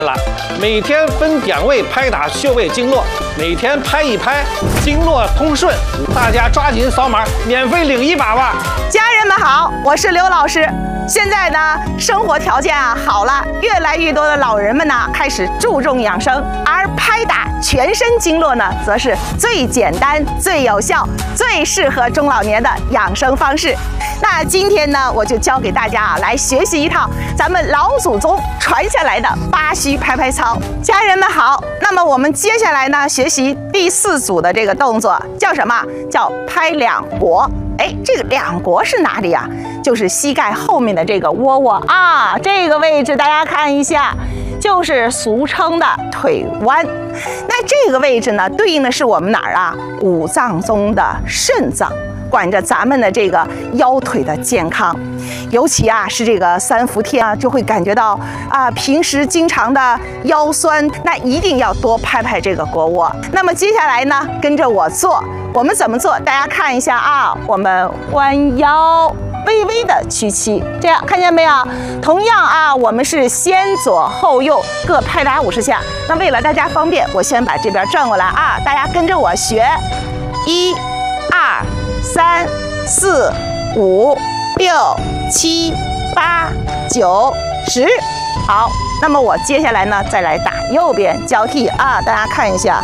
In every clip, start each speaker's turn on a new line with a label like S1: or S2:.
S1: 了，每天分点位拍打穴位经络，每天拍一拍，经络通顺。大家抓紧扫码，免费领一把吧！
S2: 家人们好，我是刘老师。现在呢，生活条件好了，越来越多的老人们呢开始注重养生，而拍打全身经络呢，则是最简单、最有效、最适合中老年的养生方式。那今天呢，我就教给大家来学习一套咱们老祖宗传下来的八虚拍拍操。家人们好，那么我们接下来呢，学习第4组的这个动作，叫什么？叫拍两国。这个两国是哪里啊？就是膝盖后面的这个窝窝啊，这个位置大家看一下，就是俗称的腿弯。那这个位置呢，对应的是我们哪儿啊？五脏中的肾脏，管着咱们的这个腰腿的健康。尤其啊，是这个3伏天啊，就会感觉到啊，平时经常的腰酸，那一定要多拍拍这个腘窝。那么接下来呢，跟着我做。我们怎么做？大家看一下啊，我们弯腰，微微的屈膝，这样看见没有？同样啊，我们是先左后右各拍打50下。那为了大家方便，我先把这边转过来啊，大家跟着我学，1、2、3、4、5、6、7、8、9、10。好，那么我接下来呢，再来打右边交替啊，大家看一下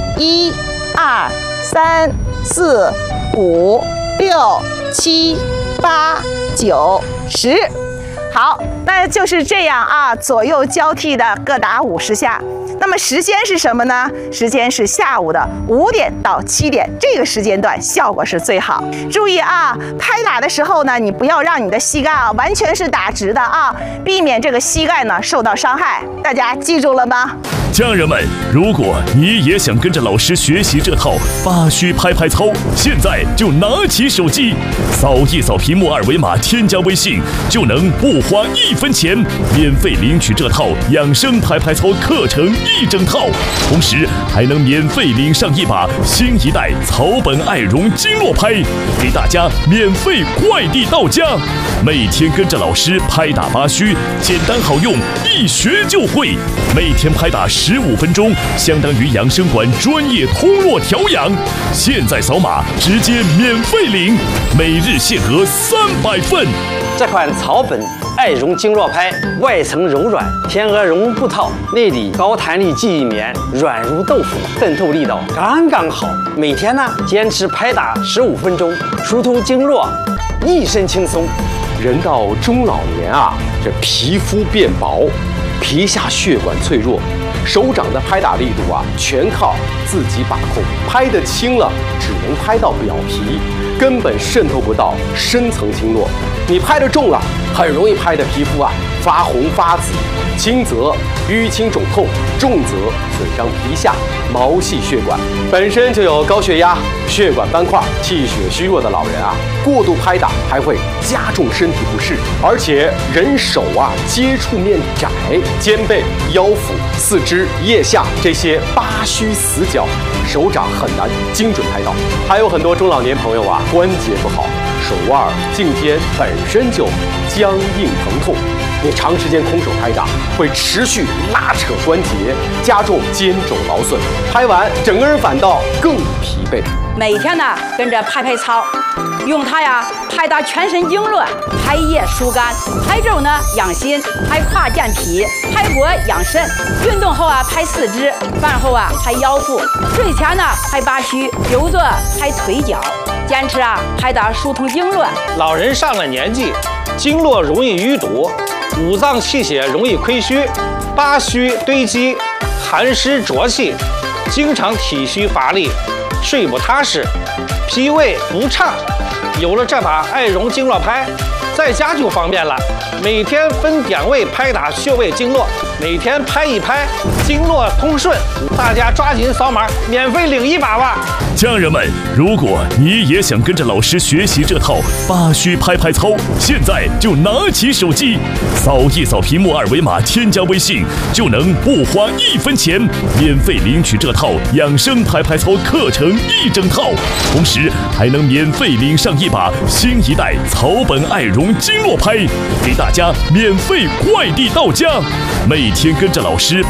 S2: ，1、2、3、4、5、6、7、8、9、10。好，那就是这样啊，左右交替的各打50下。那么时间是什么呢？时间是下午的5点到7点，这个时间段效果是最好。注意啊，拍打的时候呢，你不要让你的膝盖啊完全是打直的啊，避免这个膝盖呢受到伤害。大家记住了吗？
S3: 家人们，如果你也想跟着老师学习这套八虚拍拍操，现在就拿起手机，扫一扫屏幕2维码，添加微信，就能不花1分钱，免费领取这套养生拍拍操课程1整套，同时还能免费领上一把新一代草本爱绒经络拍，给大家免费快递到家。每天跟着老师拍打八虚，简单好用，一学就会。每天拍打15分钟，相当于养生馆专业通络调养。现在扫码直接免费领，每日限额300份。
S1: 这款草本爱绒经络拍，外层柔软，天鹅绒布套，内里高弹力记忆棉，软如豆腐，渗透力道刚刚好。每天呢，坚持拍打15分钟，疏通经络，一身轻松。
S4: 人到中老年啊，这皮肤变薄，皮下血管脆弱，手掌的拍打力度啊，全靠自己把控。拍得轻了，只能拍到表皮，根本渗透不到深层经络。你拍得重了，很容易拍得皮肤啊发红发紫，轻则淤青肿痛，重则损伤皮下毛细血管。本身就有高血压、血管斑块、气血虚弱的老人啊，过度拍打还会加重身体不适。而且人手啊接触面窄，肩背、腰腹、四肢、腋下这些八虚死角，手掌很难精准拍到。还有很多中老年朋友啊，关节不好，手腕、颈肩本身就僵硬疼痛，你长时间空手拍打会持续拉扯关节，加重肩肘劳损，拍完整个人反倒更疲惫。
S5: 每天呢跟着拍拍操，用它呀拍打全身经络，拍腋疏肝，拍肘呢养心，拍胯健脾，拍腘养肾。运动后啊拍四肢，饭后啊拍腰腹，睡前呢拍八虚，久坐拍腿脚。坚持啊拍打疏通经络。
S1: 老人上了年纪，经络容易淤堵，五脏气血容易亏虚，八虚堆积，寒湿浊气，经常体虚乏力，睡不踏实，脾胃不畅。有了这把爱绒经络拍，在家就方便了。每天分点位拍打穴位经络，每天拍一拍，经络通顺。大家抓紧扫码，免费领一把吧！
S3: 家人们，如果你也想跟着老师学习这套八虚拍拍操，现在就拿起手机，扫一扫屏幕2维码，添加微信，就能不花1分钱，免费领取这套养生拍拍操课程1整套，同时还能免费领上一把新一代草本爱绒经络拍，给大家免费快递到家。每天跟着老师